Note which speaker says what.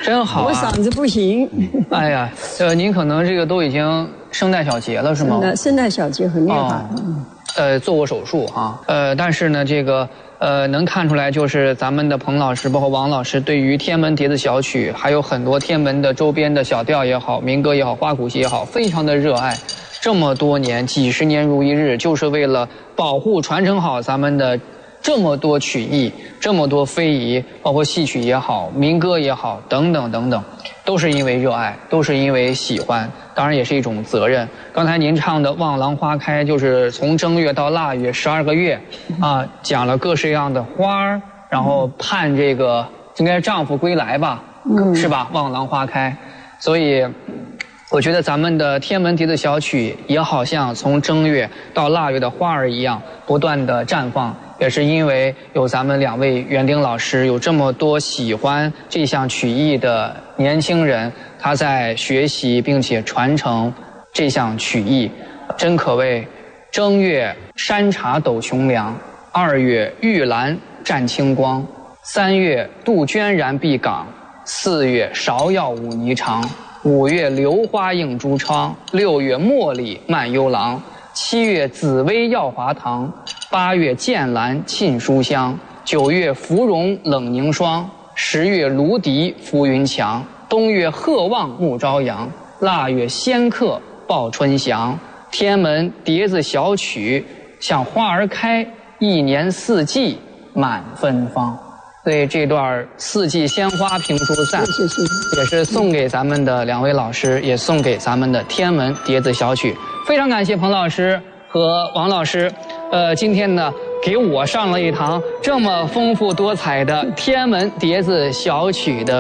Speaker 1: 真好啊！
Speaker 2: 我嗓子不行。
Speaker 1: 哎呀，您可能这个都已经声带小结了是吗？
Speaker 2: 声带小结很厉害。
Speaker 1: 做过手术哈。但是呢，这个能看出来，就是咱们的彭老师，包括王老师，对于天门蝶子小曲，还有很多天门的周边的小调也好、民歌也好、花鼓戏也好，非常的热爱。这么多年，几十年如一日，就是为了保护、传承好咱们的这么多曲艺、这么多非遗，包括戏曲也好、民歌也好，等等等等，都是因为热爱，都是因为喜欢，当然也是一种责任。刚才您唱的《望郎花开》，就是从正月到腊月12个月，讲了各式各样的花儿，然后盼这个应该是丈夫归来吧，是吧？望郎花开，所以。我觉得咱们的天门蝶子小曲也好像从正月到腊月的花儿一样，不断的绽放，也是因为有咱们2位园丁老师，有这么多喜欢这项曲艺的年轻人，他在学习并且传承这项曲艺，真可谓正月山茶斗雄良，2月玉兰占清光，3月杜鹃然碧岗，4月芍药舞霓裳，5月榴花映珠窗，6月茉莉漫幽廊，7月紫薇耀华堂，8月剑兰沁书香，9月芙蓉冷凝霜，10月芦笛浮云墙，冬月鹤望暮朝阳，腊月仙客报春祥。天门蝶子小曲像花儿开，一年四季满芬芳。所以这段四季鲜花评书赞，也是送给咱们的2位老师，也送给咱们的天门蝶子小曲。非常感谢彭老师和王老师，今天呢给我上了一堂这么丰富多彩的天门蝶子小曲的